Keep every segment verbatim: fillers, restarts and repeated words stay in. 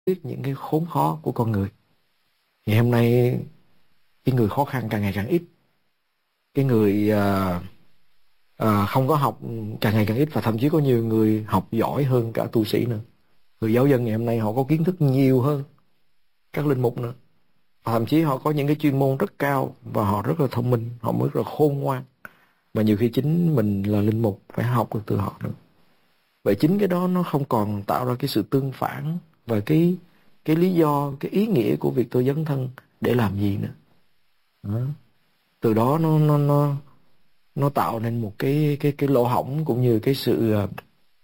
biết những cái khốn khó của con người. Ngày hôm nay cái người khó khăn càng ngày càng ít, cái người à, à, không có học càng ngày càng ít, và thậm chí có nhiều người học giỏi hơn cả tu sĩ nữa. Người giáo dân ngày hôm nay họ có kiến thức nhiều hơn các linh mục nữa, và thậm chí họ có những cái chuyên môn rất cao và họ rất là thông minh, họ mới rất là khôn ngoan, mà nhiều khi chính mình là linh mục phải học được từ họ nữa. Vậy chính cái đó nó không còn tạo ra cái sự tương phản và cái cái lý do, cái ý nghĩa của việc tôi dấn thân để làm gì nữa. Đó. Từ đó nó nó nó nó tạo nên một cái cái cái lỗ hổng, cũng như cái sự uh,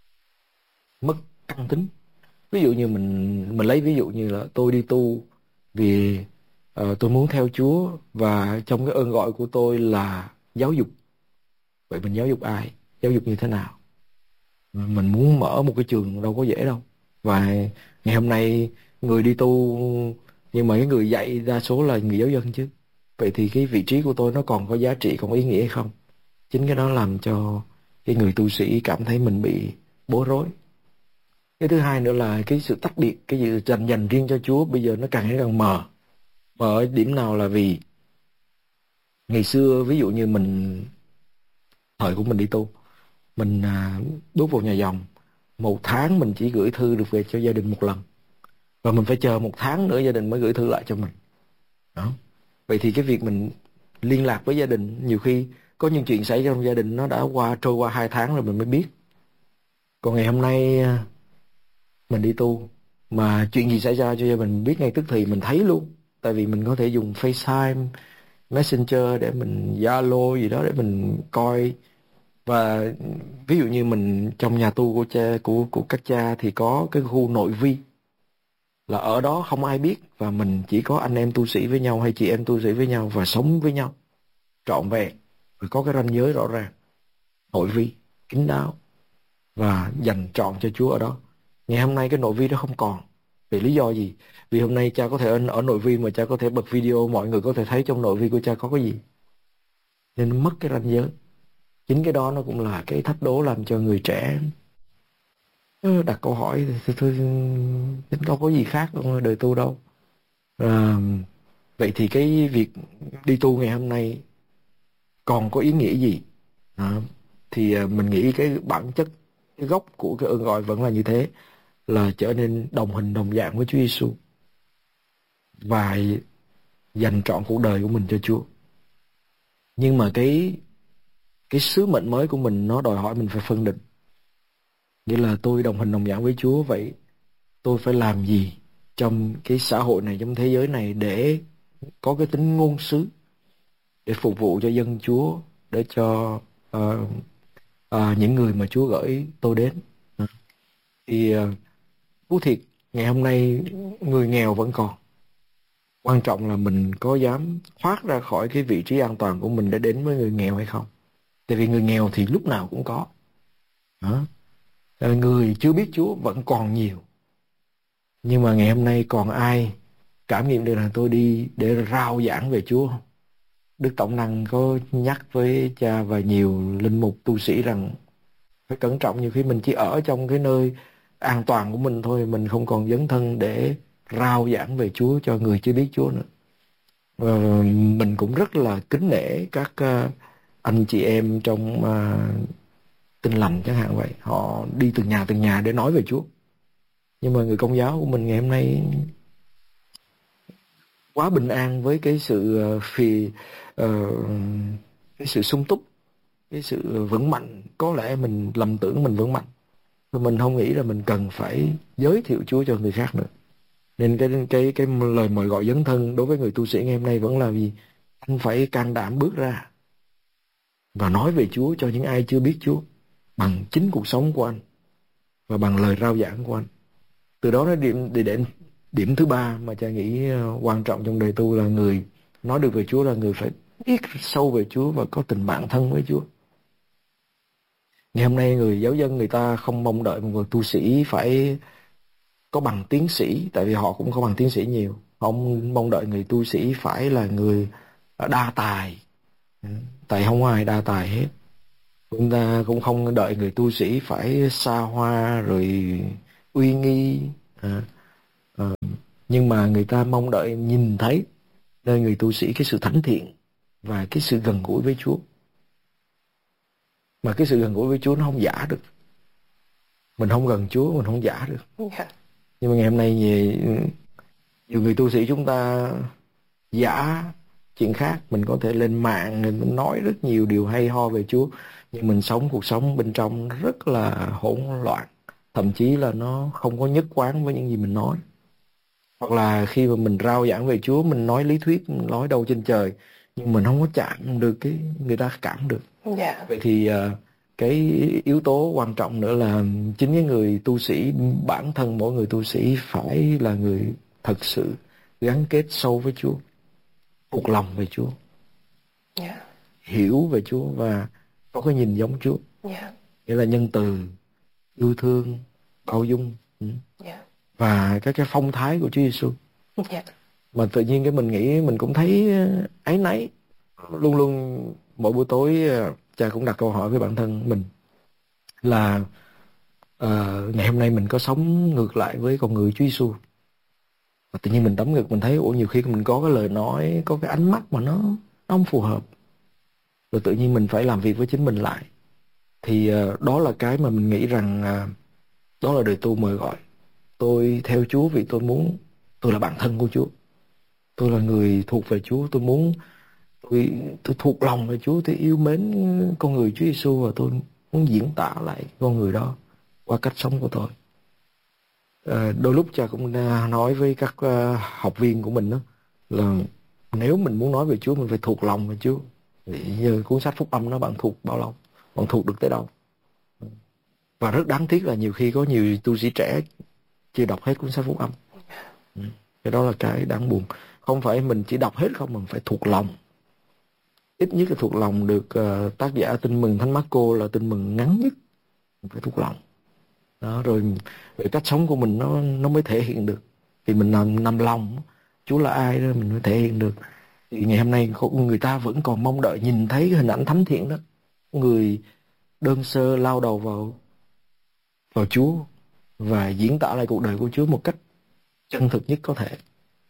mất căn tính. Ví dụ như mình mình lấy ví dụ như là tôi đi tu vì uh, tôi muốn theo Chúa, và trong cái ơn gọi của tôi là giáo dục. Vậy mình giáo dục ai? Giáo dục như thế nào? Mình muốn mở một cái trường đâu có dễ đâu. Và ngày hôm nay người đi tu, nhưng mà cái người dạy đa số là người giáo dân chứ. Vậy thì cái vị trí của tôi nó còn có giá trị, còn có ý nghĩa hay không? Chính cái đó làm cho cái người tu sĩ cảm thấy mình bị bối rối. Cái thứ hai nữa là cái sự tách biệt, cái sự dành dành riêng cho Chúa bây giờ nó càng ngày càng mờ. Mờ ở điểm nào là vì ngày xưa ví dụ như mình, thời của mình đi tu, mình à, bước vào nhà dòng, một tháng mình chỉ gửi thư được về cho gia đình một lần, và mình phải chờ một tháng nữa gia đình mới gửi thư lại cho mình. Đó. Vậy thì cái việc mình liên lạc với gia đình, nhiều khi có những chuyện xảy ra trong gia đình nó đã qua trôi qua hai tháng rồi mình mới biết. Còn ngày hôm nay à, mình đi tu mà chuyện gì xảy ra cho gia đình mình biết ngay tức thì, mình thấy luôn. Tại vì mình có thể dùng FaceTime, Messenger để mình Zalo gì đó để mình coi. Và ví dụ như mình trong nhà tu của cha của của các cha thì có cái khu nội vi, là ở đó không ai biết, và mình chỉ có anh em tu sĩ với nhau hay chị em tu sĩ với nhau và sống với nhau trọn vẹn, và có cái ranh giới rõ ràng, nội vi kín đáo và dành trọn cho Chúa ở đó. Ngày hôm nay cái nội vi đó không còn. Vì lý do gì? Vì hôm nay cha có thể ở, ở nội vi mà cha có thể bật video, mọi người có thể thấy trong nội vi của cha có cái gì, nên nó mất cái ranh giới. Chính cái đó nó cũng là cái thách đố làm cho người trẻ đặt câu hỏi thì thôi, đâu có gì khác đâu, đời tu đâu. À, vậy thì cái việc đi tu ngày hôm nay còn có ý nghĩa gì? À, thì mình nghĩ cái bản chất, cái gốc của cái ơn gọi vẫn là như thế, là trở nên đồng hình đồng dạng với Chúa Giêsu và dành trọn cuộc đời của mình cho Chúa. Nhưng mà cái cái sứ mệnh mới của mình nó đòi hỏi mình phải phân định. Nghĩa là tôi đồng hình đồng dạng với Chúa, vậy tôi phải làm gì trong cái xã hội này, trong thế giới này, để có cái tính ngôn sứ, để phục vụ cho dân Chúa, để cho uh, uh, những người mà Chúa gửi tôi đến. Thì uh, thú thiệt, ngày hôm nay người nghèo vẫn còn. Quan trọng là mình có dám thoát ra khỏi cái vị trí an toàn của mình để đến với người nghèo hay không. Tại vì người nghèo thì lúc nào cũng có. Đó. Người chưa biết Chúa vẫn còn nhiều. Nhưng mà ngày hôm nay còn ai cảm nghiệm được là tôi đi để rao giảng về Chúa không? Đức Tổng Năng có nhắc với cha và nhiều linh mục tu sĩ rằng phải cẩn trọng, nhiều khi mình chỉ ở trong cái nơi an toàn của mình thôi, mình không còn dấn thân để rao giảng về Chúa cho người chưa biết Chúa nữa. Và mình cũng rất là kính nể các uh, anh chị em trong uh, Tin Lành chẳng hạn vậy, họ đi từng nhà từng nhà để nói về Chúa. Nhưng mà người Công giáo của mình ngày hôm nay quá bình an với cái sự uh, phì uh, cái sự sung túc, cái sự vững mạnh. Có lẽ mình lầm tưởng mình vững mạnh, và mình không nghĩ là mình cần phải giới thiệu Chúa cho người khác nữa. Nên cái cái cái lời mời gọi dấn thân đối với người tu sĩ ngày hôm nay vẫn là gì? Anh phải can đảm bước ra và nói về Chúa cho những ai chưa biết Chúa, bằng chính cuộc sống của anh và bằng lời rao giảng của anh. Từ đó nó điểm để đến điểm thứ ba mà cha nghĩ quan trọng trong đời tu, là người nói được về Chúa là người phải biết sâu về Chúa và có tình bạn thân với Chúa. Ngày hôm nay người giáo dân người ta không mong đợi một người tu sĩ phải có bằng tiến sĩ, tại vì họ cũng có bằng tiến sĩ nhiều. Họ không mong đợi người tu sĩ phải là người đa tài, tại không có ai đa tài hết. Chúng ta cũng không đợi người tu sĩ phải xa hoa rồi uy nghi, à, à, nhưng mà người ta mong đợi nhìn thấy nơi người tu sĩ cái sự thánh thiện và cái sự gần gũi với Chúa. Mà cái sự gần gũi với Chúa nó không giả được. Mình không gần Chúa mình không giả được. Dạ. Nhưng mà ngày hôm nay nhiều, nhiều người tu sĩ chúng ta giả chuyện khác. Mình có thể lên mạng mình nói rất nhiều điều hay ho về Chúa, nhưng mình sống cuộc sống bên trong rất là hỗn loạn, thậm chí là nó không có nhất quán với những gì mình nói. Hoặc là khi mà mình rao giảng về Chúa, mình nói lý thuyết, mình nói đâu trên trời, nhưng mình không có chạm được cái người ta cảm được. Dạ. Vậy thì uh, cái yếu tố quan trọng nữa là chính cái người tu sĩ, bản thân mỗi người tu sĩ phải là người thật sự gắn kết sâu với Chúa, thuộc lòng về Chúa, Dạ. hiểu về Chúa và có cái nhìn giống Chúa. Dạ. Nghĩa là nhân từ, yêu thương, bao dung, ừ. Dạ. và các cái phong thái của Chúa Giêsu. Dạ. Mà tự nhiên cái mình nghĩ mình cũng thấy áy náy. Luôn luôn mỗi buổi tối cha cũng đặt câu hỏi với bản thân mình là uh, ngày hôm nay mình có sống ngược lại với con người Chúa Giêsu. Và tự nhiên mình đấm ngực mình thấy ủa nhiều khi mình có cái lời nói, có cái ánh mắt mà nó, nó không phù hợp. Rồi tự nhiên mình phải làm việc với chính mình lại. Thì uh, đó là cái mà mình nghĩ rằng uh, đó là đời tu mời gọi. Tôi theo Chúa vì tôi muốn, tôi là bản thân của Chúa. Tôi là người thuộc về Chúa. Tôi muốn, tôi, tôi thuộc lòng về Chúa. Tôi yêu mến con người Chúa Giêsu và tôi muốn diễn tả lại con người đó qua cách sống của tôi. À, đôi lúc cha cũng nói với các uh, học viên của mình đó, là nếu mình muốn nói về Chúa mình phải thuộc lòng về Chúa. Thì như cuốn sách Phúc Âm nó bạn thuộc bao lâu? Bạn thuộc được tới đâu? Và rất đáng tiếc là nhiều khi có nhiều tu sĩ trẻ chưa đọc hết cuốn sách Phúc Âm. Ừ. Cái đó là cái đáng buồn. Không phải mình chỉ đọc hết không, mình phải thuộc lòng. Ít nhất là thuộc lòng được uh, tác giả Tin Mừng Thánh Marco là tin mừng ngắn nhất. Mình phải thuộc lòng. Đó, rồi về cách sống của mình nó nó mới thể hiện được. Thì mình nằm, nằm lòng Chúa là ai đó mình mới thể hiện được. Thì ngày hôm nay người ta vẫn còn mong đợi nhìn thấy hình ảnh thánh thiện đó. Người đơn sơ lao đầu vào vào Chúa và diễn tả lại cuộc đời của Chúa một cách chân thực nhất có thể,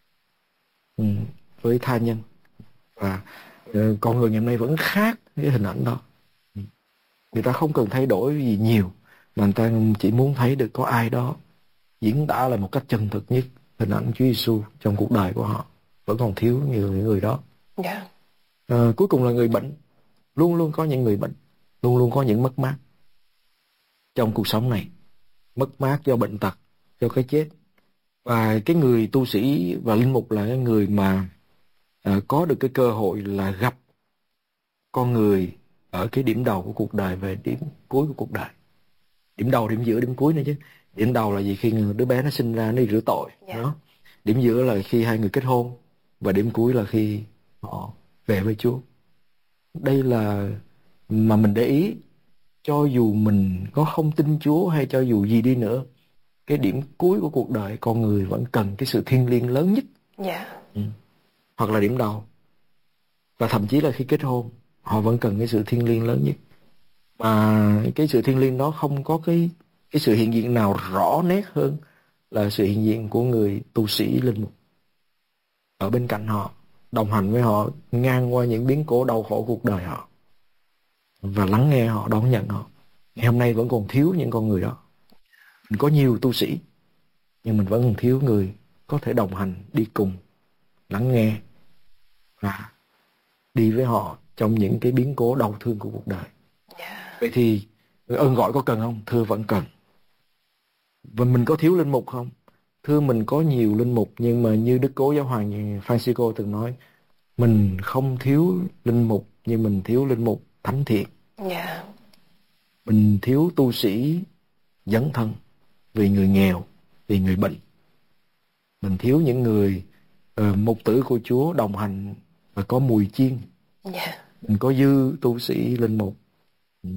ừ, với tha nhân. Và uh, con người ngày hôm nay vẫn khác cái hình ảnh đó. Người ta không cần thay đổi gì nhiều, mà người ta chỉ muốn thấy được có ai đó diễn tả lại một cách chân thực nhất hình ảnh Chúa Giêsu trong cuộc đời của họ. Vẫn còn thiếu nhiều những người đó. Yeah. À, cuối cùng là người bệnh. Luôn luôn có những người bệnh, luôn luôn có những mất mát trong cuộc sống này. Mất mát do bệnh tật, do cái chết. Và cái người tu sĩ và linh mục là cái người mà à, có được cái cơ hội là gặp con người ở cái điểm đầu của cuộc đời về điểm cuối của cuộc đời. Điểm đầu, điểm giữa, điểm cuối nữa chứ. Điểm đầu là gì? Khi đứa bé nó sinh ra nó đi rửa tội. Yeah. Đó. Điểm giữa là khi hai người kết hôn. Và điểm cuối là khi họ về với Chúa. Đây là mà mình để ý, cho dù mình có không tin Chúa hay cho dù gì đi nữa, cái điểm cuối của cuộc đời con người vẫn cần cái sự thiêng liêng lớn nhất. Yeah. Ừ. Hoặc là điểm đầu. Và thậm chí là khi kết hôn, họ vẫn cần cái sự thiêng liêng lớn nhất. Mà cái sự thiêng liêng đó không có cái, cái sự hiện diện nào rõ nét hơn là sự hiện diện của người tu sĩ linh mục. Ở bên cạnh họ, đồng hành với họ, ngang qua những biến cố đau khổ cuộc đời họ. Và lắng nghe họ, đón nhận họ. Ngày hôm nay vẫn còn thiếu những con người đó. Mình có nhiều tu sĩ, nhưng mình vẫn còn thiếu người có thể đồng hành, đi cùng, lắng nghe và đi với họ trong những cái biến cố đau thương của cuộc đời. Yeah. Vậy thì ơn gọi có cần không? Thưa vẫn cần. Và mình có thiếu linh mục không? Thưa mình có nhiều linh mục, nhưng mà như Đức Cố Giáo Hoàng Francisco từng nói, mình không thiếu linh mục, nhưng mình thiếu linh mục thánh thiện. Yeah. Mình thiếu tu sĩ dấn thân vì người nghèo, vì người bệnh. Mình thiếu những người uh, mục tử của Chúa đồng hành và có mùi chiên. Yeah. Mình có dư tu sĩ linh mục, ừ.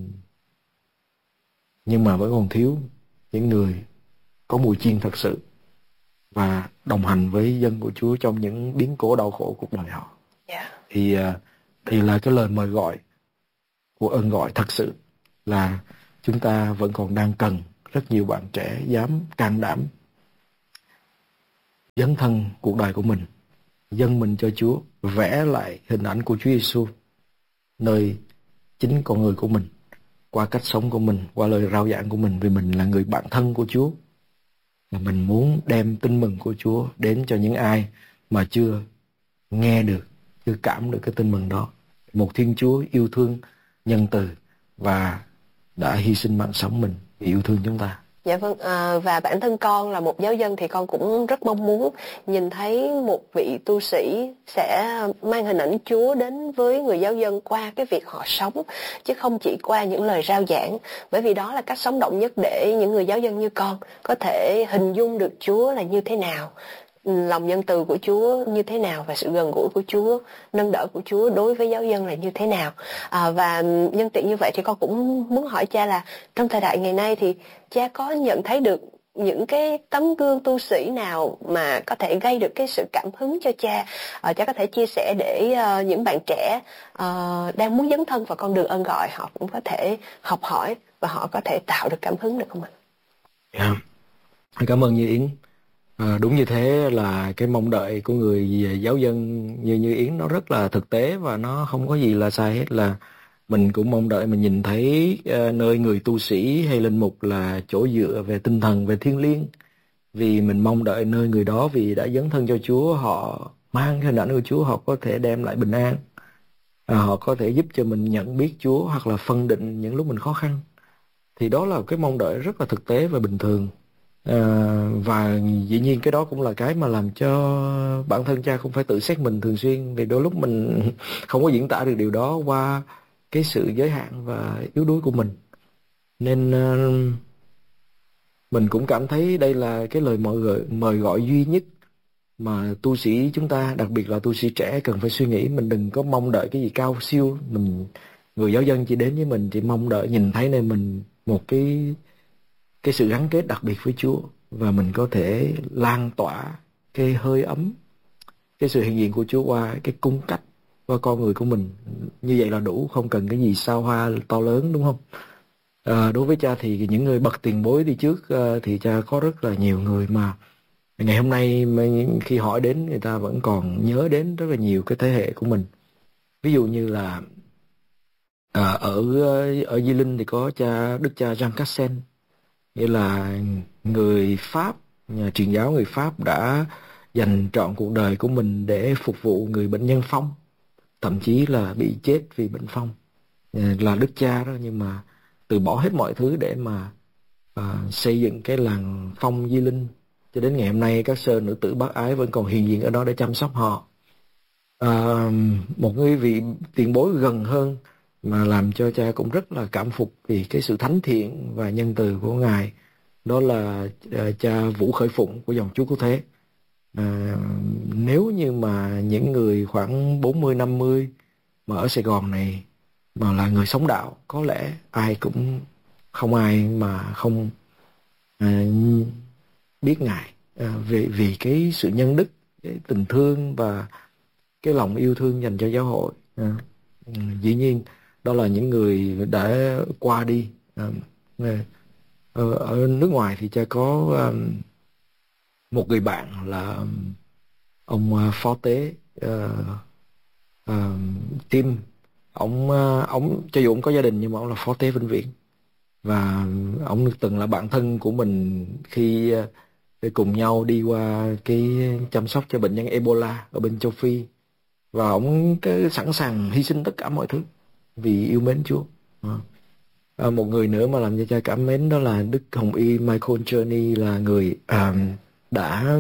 nhưng mà vẫn còn thiếu những người có mùi chiên thật sự và đồng hành với dân của Chúa trong những biến cố đau khổ cuộc đời họ. Yeah. Thì uh, đây là cái lời mời gọi của ơn gọi thật sự, là chúng ta vẫn còn đang cần rất nhiều bạn trẻ dám can đảm dấn thân cuộc đời của mình, dâng mình cho Chúa, vẽ lại hình ảnh của Chúa Giêsu nơi chính con người của mình, qua cách sống của mình, qua lời rao giảng của mình, vì mình là người bạn thân của Chúa. Và mình muốn đem tin mừng của Chúa đến cho những ai mà chưa nghe được, chưa cảm được cái tin mừng đó. Một Thiên Chúa yêu thương, nhân từ và đã hy sinh mạng sống mình vì yêu thương chúng ta. Dạ vâng, à, và bản thân con là một giáo dân thì con cũng rất mong muốn nhìn thấy một vị tu sĩ sẽ mang hình ảnh Chúa đến với người giáo dân qua cái việc họ sống, chứ không chỉ qua những lời rao giảng. Bởi vì đó là cách sống động nhất để những người giáo dân như con có thể hình dung được Chúa là như thế nào, lòng nhân từ của Chúa như thế nào, và sự gần gũi của Chúa, nâng đỡ của Chúa đối với giáo dân là như thế nào. À, và nhân tiện như vậy thì con cũng muốn hỏi cha là trong thời đại ngày nay thì cha có nhận thấy được những cái tấm gương tu sĩ nào mà có thể gây được cái sự cảm hứng cho cha, à, cha có thể chia sẻ để uh, những bạn trẻ uh, đang muốn dấn thân vào con đường ơn gọi họ cũng có thể học hỏi và họ có thể tạo được cảm hứng được không ạ? Yeah. Cảm ơn Như Yến. À, đúng như thế, là cái mong đợi của người giáo dân như Như Yến nó rất là thực tế và nó không có gì là sai hết. Là mình cũng mong đợi mình nhìn thấy uh, nơi người tu sĩ hay linh mục là chỗ dựa về tinh thần, về thiêng liêng. Vì mình mong đợi nơi người đó vì đã dấn thân cho Chúa, họ mang hình ảnh của Chúa, họ có thể đem lại bình an, à, họ có thể giúp cho mình nhận biết Chúa hoặc là phân định những lúc mình khó khăn. Thì đó là cái mong đợi rất là thực tế và bình thường. À, và dĩ nhiên cái đó cũng là cái mà làm cho bản thân cha cũng phải tự xét mình thường xuyên, vì đôi lúc mình không có diễn tả được điều đó qua cái sự giới hạn và yếu đuối của mình. Nên uh, mình cũng cảm thấy đây là cái lời mời gọi, mời gọi duy nhất mà tu sĩ chúng ta, đặc biệt là tu sĩ trẻ, cần phải suy nghĩ. Mình đừng có mong đợi cái gì cao siêu. Mình, người giáo dân chỉ đến với mình chỉ mong đợi nhìn thấy nơi mình một cái cái sự gắn kết đặc biệt với Chúa, và mình có thể lan tỏa cái hơi ấm, cái sự hiện diện của Chúa qua cái cung cách, qua con người của mình. Như vậy là đủ, không cần cái gì sao hoa to lớn, đúng không? À, đối với cha thì những người bậc tiền bối đi trước uh, thì cha có rất là nhiều người mà ngày hôm nay mà khi hỏi đến, người ta vẫn còn nhớ đến rất là nhiều cái thế hệ của mình. Ví dụ như là à, ở ở Di Linh thì có cha Đức cha Jean Cassen, nghĩa là người Pháp, nhà truyền giáo người Pháp đã dành trọn cuộc đời của mình để phục vụ người bệnh nhân phong, thậm chí là bị chết vì bệnh phong. Là đức cha đó, nhưng mà từ bỏ hết mọi thứ để mà uh, xây dựng cái làng phong Di Linh. Cho đến ngày hôm nay các sơ nữ tử bác ái vẫn còn hiện diện ở đó để chăm sóc họ. Uh, một người vị tiền bối gần hơn mà làm cho cha cũng rất là cảm phục vì cái sự thánh thiện và nhân từ của Ngài, đó là uh, cha Vũ Khởi Phụng của dòng Chúa Cứu Thế. Uh, nếu như mà những người khoảng bốn mươi năm mươi mà ở Sài Gòn này mà là người sống đạo, có lẽ ai cũng không ai mà không uh, biết Ngài uh, vì, vì cái sự nhân đức, cái tình thương và cái lòng yêu thương dành cho giáo hội. Uh, uh, dĩ nhiên đó là những người đã qua đi. Uh, uh, ở nước ngoài thì cha có um, một người bạn là um, ông uh, phó tế uh, uh, Tim. Ông uh, ông cho dù ông có gia đình nhưng mà ông là phó tế vĩnh viễn, và ông từng là bạn thân của mình khi uh, để cùng nhau đi qua cái chăm sóc cho bệnh nhân Ebola ở bên châu Phi, và ông cái sẵn sàng hy sinh tất cả mọi thứ vì yêu mến Chúa. À, một người nữa mà làm cho cha cảm mến đó là Đức Hồng Y Michael Journey, là người à, đã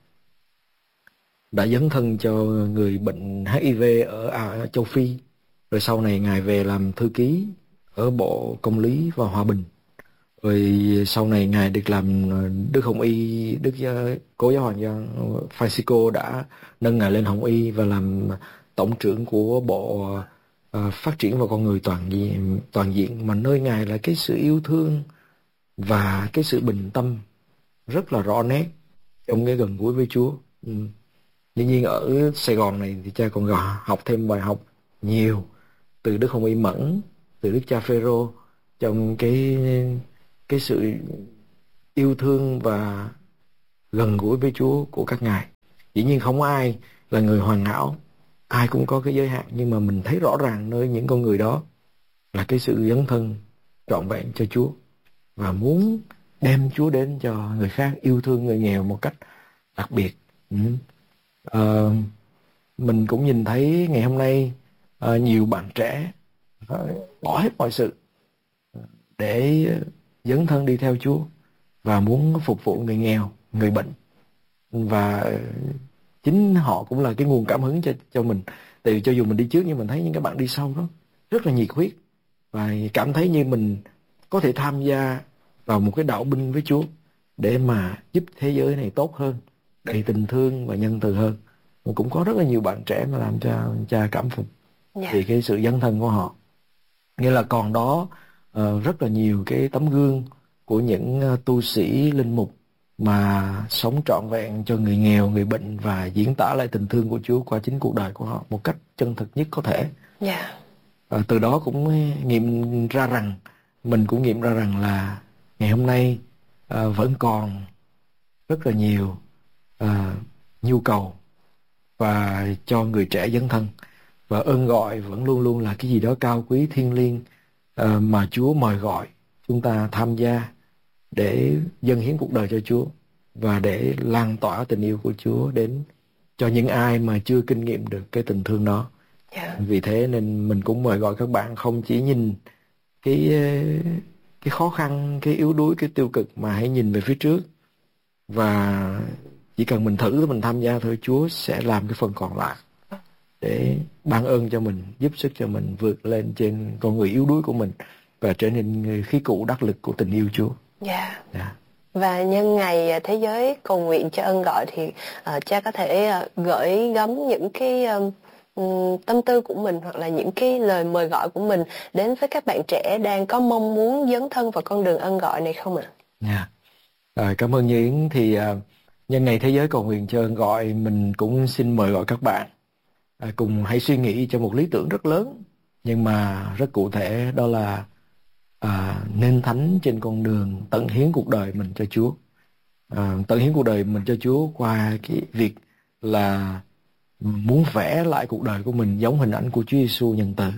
đã dấn thân cho người bệnh H I V ở à, châu Phi, rồi sau này Ngài về làm thư ký ở Bộ Công lý và Hòa bình, rồi sau này Ngài được làm Đức Hồng Y, Đức Cố giáo hoàng Gioan Francisco đã nâng Ngài lên Hồng Y và làm tổng trưởng của Bộ uh, Phát triển và con người toàn diện, toàn diện, mà nơi Ngài là cái sự yêu thương và cái sự bình tâm rất là rõ nét trong cái gần gũi với Chúa. Ừ. Dĩ nhiên ở Sài Gòn này thì cha còn học thêm bài học nhiều từ Đức Hồng Y Mẫn, từ Đức cha Phêrô, trong cái cái sự yêu thương và gần gũi với Chúa của các ngài. Dĩ nhiên không ai là người hoàn hảo, ai cũng có cái giới hạn, nhưng mà mình thấy rõ ràng nơi những con người đó là cái sự dấn thân trọn vẹn cho Chúa và muốn đem Chúa đến cho người khác, yêu thương người nghèo một cách đặc biệt. Ừ. À, mình cũng nhìn thấy ngày hôm nay à, nhiều bạn trẻ à, bỏ hết mọi sự để dấn thân đi theo Chúa và muốn phục vụ người nghèo, người bệnh, và chính họ cũng là cái nguồn cảm hứng cho cho mình. Tại vì cho dù mình đi trước nhưng mình thấy những các bạn đi sau đó rất là nhiệt huyết và cảm thấy như mình có thể tham gia vào một cái đạo binh với Chúa để mà giúp thế giới này tốt hơn, đầy tình thương và nhân từ hơn. Và cũng có rất là nhiều bạn trẻ mà làm cho cha cảm phục yeah. vì cái sự dấn thân của họ. Nghĩa là còn đó uh, rất là nhiều cái tấm gương của những uh, tu sĩ linh mục mà sống trọn vẹn cho người nghèo, người bệnh và diễn tả lại tình thương của Chúa qua chính cuộc đời của họ một cách chân thực nhất có thể. Yeah. À, từ đó cũng nghiệm ra rằng, mình cũng nghiệm ra rằng là ngày hôm nay à, vẫn còn rất là nhiều à, nhu cầu và cho người trẻ dấn thân, và ơn gọi vẫn luôn luôn là cái gì đó cao quý thiêng liêng à, mà Chúa mời gọi chúng ta tham gia để dâng hiến cuộc đời cho Chúa và để lan tỏa tình yêu của Chúa đến cho những ai mà chưa kinh nghiệm được cái tình thương đó. Yeah. Vì thế nên mình cũng mời gọi các bạn không chỉ nhìn cái cái khó khăn, cái yếu đuối, cái tiêu cực, mà hãy nhìn về phía trước và chỉ cần mình thử, mình tham gia thôi, Chúa sẽ làm cái phần còn lại để ban ơn cho mình, giúp sức cho mình vượt lên trên con người yếu đuối của mình và trở nên người khí cụ đắc lực của tình yêu Chúa. Dạ. Yeah. Yeah. Và nhân ngày Thế giới cầu nguyện cho ơn gọi thì uh, cha có thể uh, gửi gắm những cái um, tâm tư của mình hoặc là những cái lời mời gọi của mình đến với các bạn trẻ đang có mong muốn dấn thân vào con đường ơn gọi này không ạ? Dạ. Yeah. Rồi, cảm ơn Như Yến. Thì uh, nhân ngày Thế giới cầu nguyện cho ơn gọi, mình cũng xin mời gọi các bạn uh, cùng hãy suy nghĩ cho một lý tưởng rất lớn nhưng mà rất cụ thể, đó là À, nên thánh trên con đường tận hiến cuộc đời mình cho Chúa. À, tận hiến cuộc đời mình cho Chúa qua cái việc là muốn vẽ lại cuộc đời của mình giống hình ảnh của Chúa Giêsu nhân từ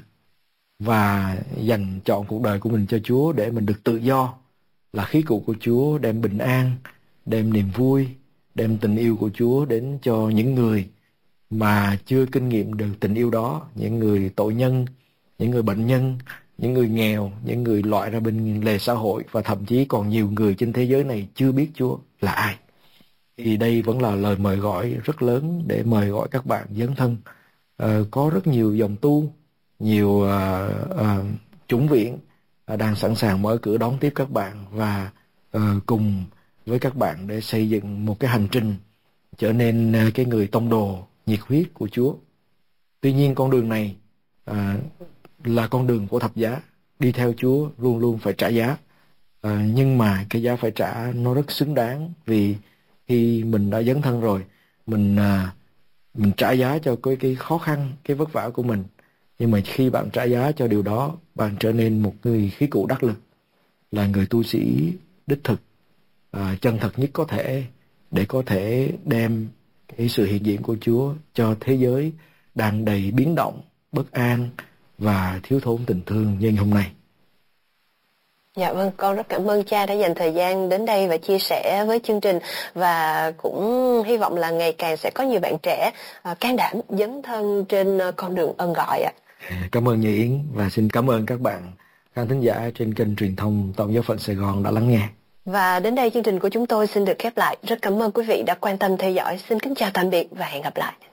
và dành chọn cuộc đời của mình cho Chúa để mình được tự do, là khí cụ của Chúa, đem bình an, đem niềm vui, đem tình yêu của Chúa đến cho những người mà chưa kinh nghiệm được tình yêu đó, những người tội nhân, những người bệnh nhân, những người nghèo, những người loại ra bên lề xã hội, và thậm chí còn nhiều người trên thế giới này chưa biết Chúa là ai. Thì đây vẫn là lời mời gọi rất lớn để mời gọi các bạn dấn thân. À, có rất nhiều dòng tu, nhiều à, à, chủng viện à, đang sẵn sàng mở cửa đón tiếp các bạn và à, cùng với các bạn để xây dựng một cái hành trình trở nên à, cái người tông đồ nhiệt huyết của Chúa. Tuy nhiên con đường này à, là con đường của thập giá. Đi theo Chúa luôn luôn phải trả giá, à, nhưng mà cái giá phải trả nó rất xứng đáng, vì khi mình đã dấn thân rồi, mình à, mình trả giá cho cái, cái khó khăn, cái vất vả của mình. Nhưng mà khi bạn trả giá cho điều đó, bạn trở nên một người khí cụ đắc lực, là người tu sĩ đích thực, à, chân thật nhất có thể, để có thể đem cái sự hiện diện của Chúa cho thế giới đang đầy biến động, bất an và thiếu thốn tình thương như hôm nay. Dạ vâng, con rất cảm ơn cha đã dành thời gian đến đây và chia sẻ với chương trình, và cũng hy vọng là ngày càng sẽ có nhiều bạn trẻ uh, can đảm dấn thân trên uh, con đường ơn gọi ạ. Cảm ơn Như Yến và xin cảm ơn các bạn khán thính giả trên kênh truyền thông Tổng giáo phận Sài Gòn đã lắng nghe. Và đến đây chương trình của chúng tôi xin được khép lại. Rất cảm ơn quý vị đã quan tâm theo dõi. Xin kính chào tạm biệt và hẹn gặp lại.